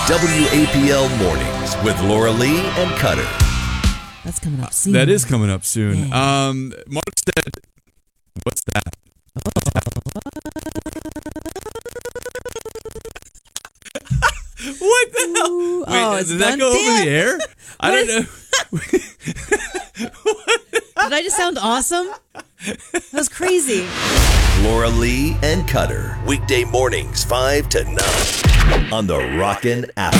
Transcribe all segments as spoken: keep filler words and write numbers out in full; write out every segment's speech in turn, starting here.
W A P L Mornings with Laura Lee and Cutter. That's coming up soon. That is coming up soon. Yeah. Um, Mark said, what's that? What the hell? Ooh, Wait, oh, did it's that done. go Damn. over the air? I don't know. Did I just sound awesome? That was crazy. Laura Lee and Cutter. Weekday mornings, five to nine on the Rockin' Apple.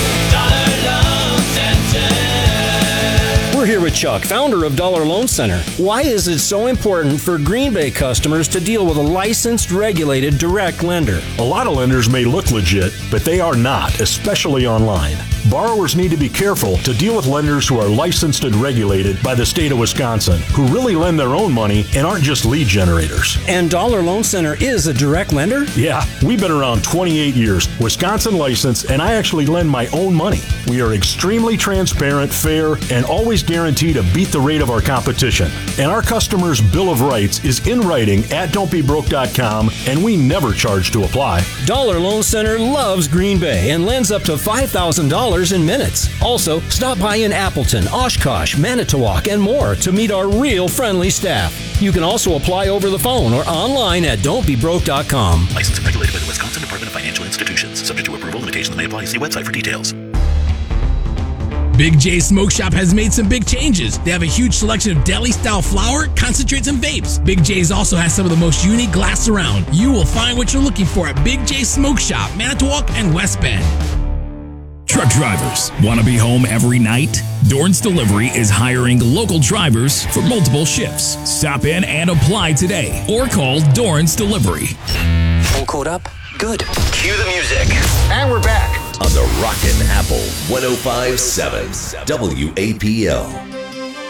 We're here with Chuck, founder of Dollar Loan Center. Why is it so important for Green Bay customers to deal with a licensed, regulated, direct lender? A lot of lenders may look legit, but they are not, especially online. Borrowers need to be careful to deal with lenders who are licensed and regulated by the state of Wisconsin, who really lend their own money and aren't just lead generators. And Dollar Loan Center is a direct lender? Yeah, we've been around twenty-eight years, Wisconsin licensed, and I actually lend my own money. We are extremely transparent, fair, and always guarantee to beat the rate of our competition. And our customers' Bill of Rights is in writing at don't be broke dot com, and we never charge to apply. Dollar Loan Center loves Green Bay and lends up to five thousand dollars in minutes. Also, stop by in Appleton, Oshkosh, Manitowoc, and more to meet our real friendly staff. You can also apply over the phone or online at don't be broke dot com. Licensed and regulated by the Wisconsin Department of Financial Institutions. Subject to approval, limitations may apply. See website for details. Big J Smoke Shop has made some big changes. They have a huge selection of deli-style flower, concentrates, and vapes. Big J's also has some of the most unique glass around. You will find what you're looking for at Big J Smoke Shop, Manitowoc, and West Bend. Truck drivers, want to be home every night? Dorn's Delivery is hiring local drivers for multiple shifts. Stop in and apply today or call Dorn's Delivery. All caught up? Good. Cue the music. And we're back. On the Rockin' Apple one oh five point seven W A P L.